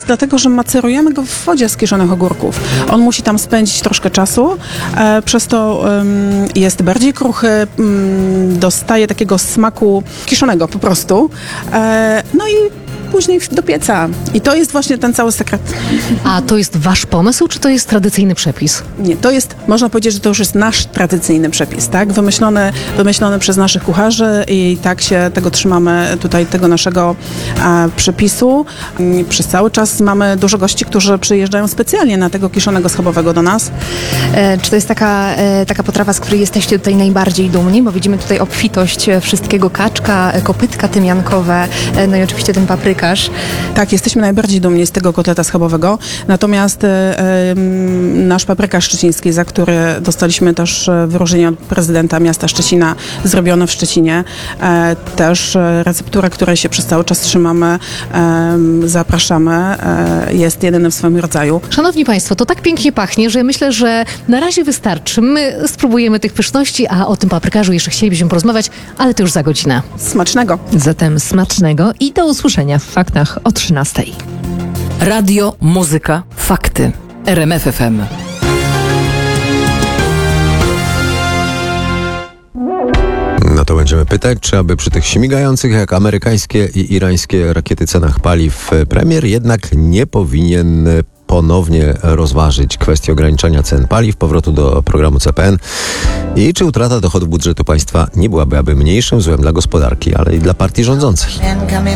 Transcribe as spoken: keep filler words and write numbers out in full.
dlatego, że macerujemy go w wodzie z kiszonych ogórków. On musi tam spędzić troszkę czasu, e, przez to um, jest bardziej kruchy, um, dostaje takiego smaku kiszonego po prostu. E, no i później do pieca. I to jest właśnie ten cały sekret. A to jest wasz pomysł, czy to jest tradycyjny przepis? Nie, to jest, można powiedzieć, że to już jest nasz tradycyjny przepis, tak? Wymyślony, wymyślony przez naszych kucharzy i tak się tego trzymamy tutaj, tego naszego e, przepisu. I przez cały czas mamy dużo gości, którzy przyjeżdżają specjalnie na tego kiszonego schabowego do nas. E, czy to jest taka, e, taka potrawa, z której jesteście tutaj najbardziej dumni? Bo widzimy tutaj obfitość e, wszystkiego, kaczka, e, kopytka tymiankowe, e, no i oczywiście ten paprykarz. Tak, jesteśmy najbardziej dumni z tego kotleta schabowego. Natomiast e, e, nasz paprykarz szczeciński, za który dostaliśmy też e, wyróżnienie od prezydenta miasta Szczecina, zrobione w Szczecinie. E, też e, recepturę, której się przez cały czas trzymamy, e, zapraszamy. E, jest jedyny w swoim rodzaju. Szanowni Państwo, to tak pięknie pachnie, że myślę, że na razie wystarczy. My spróbujemy tych pyszności, a o tym paprykarzu jeszcze chcielibyśmy porozmawiać, ale to już za godzinę. Smacznego! Zatem smacznego i do usłyszenia w Faktach o trzynastej. Radio, muzyka, fakty. R M F F M. No to będziemy pytać, czy aby przy tych śmigających jak amerykańskie i irańskie rakiety cenach paliw premier jednak nie powinien ponownie rozważyć kwestię ograniczania cen paliw, powrotu do programu C P N i czy utrata dochodów budżetu państwa nie byłaby aby mniejszym złem dla gospodarki, ale i dla partii rządzącej.